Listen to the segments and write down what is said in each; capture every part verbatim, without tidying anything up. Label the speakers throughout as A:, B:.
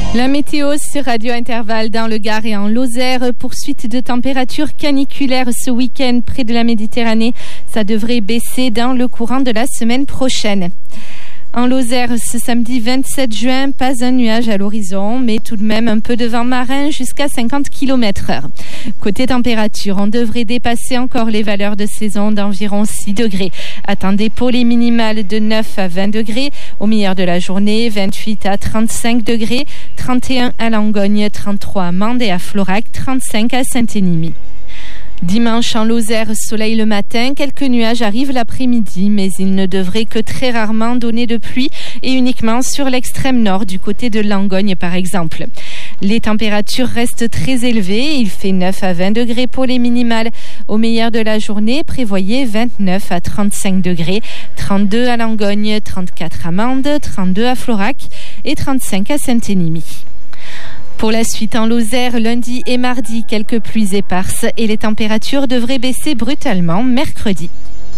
A: La météo sur Radio Intervalle dans le Gard et en Lozère. Poursuite de températures caniculaires ce week-end près de la Méditerranée. Ça devrait baisser dans le courant de la semaine prochaine. En Lozère, ce samedi vingt-sept juin, pas un nuage à l'horizon, mais tout de même un peu de vent marin jusqu'à cinquante kilomètres heure. Côté température, on devrait dépasser encore les valeurs de saison d'environ six degrés. Attendez pour les minimales de neuf à vingt degrés. Au meilleur de la journée, vingt-huit à trente-cinq degrés, trente et un à Langogne, trente-trois à Mende et à Florac, trente-cinq à Saint-Émilion. Dimanche en Lozère, soleil le matin, quelques nuages arrivent l'après-midi, mais ils ne devraient que très rarement donner de pluie et uniquement sur l'extrême nord du côté de Langogne par exemple. Les températures restent très élevées, il fait neuf à vingt degrés pour les minimales. Au meilleur de la journée, prévoyez vingt-neuf à trente-cinq degrés, trente-deux à Langogne, trente-quatre à Mende, trente-deux à Florac et trente-cinq à Saint-Émilion. Pour la suite en Lozère, lundi et mardi, quelques pluies éparses et les températures devraient baisser brutalement mercredi.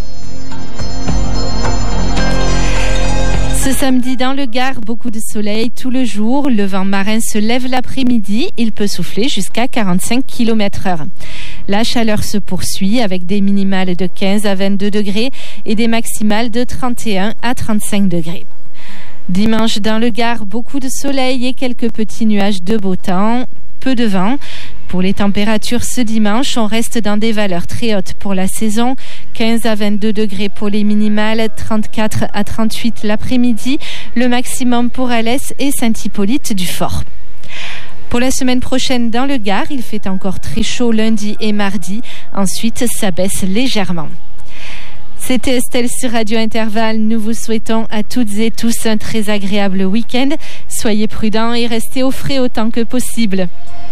A: Ce samedi dans le Gard, beaucoup de soleil tout le jour. Le vent marin se lève l'après-midi. Il peut souffler jusqu'à quarante-cinq kilomètres heure. La chaleur se poursuit avec des minimales de quinze à vingt-deux degrés et des maximales de trente et un à trente-cinq degrés. Dimanche dans le Gard, beaucoup de soleil et quelques petits nuages de beau temps, peu de vent. Pour les températures ce dimanche, on reste dans des valeurs très hautes pour la saison, quinze à vingt-deux degrés pour les minimales, trente-quatre à trente-huit l'après-midi, le maximum pour Alès et Saint-Hippolyte-du-Fort. Pour la semaine prochaine dans le Gard, il fait encore très chaud lundi et mardi, ensuite ça baisse légèrement. C'était Estelle sur Radio Intervalle. Nous vous souhaitons à toutes et tous un très agréable week-end. Soyez prudents et restez au frais autant que possible.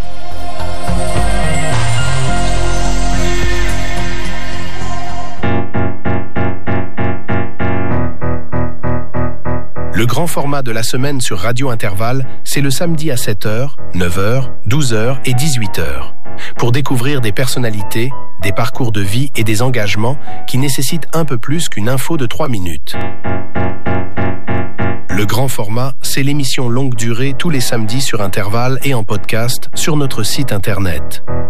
B: Le grand format de la semaine sur Radio Intervalle, c'est le samedi à sept heures, neuf heures, douze heures et dix-huit heures. Pour découvrir des personnalités, des parcours de vie et des engagements qui nécessitent un peu plus qu'une info de trois minutes. Le grand format, c'est l'émission longue durée tous les samedis sur Intervalle et en podcast sur notre site internet.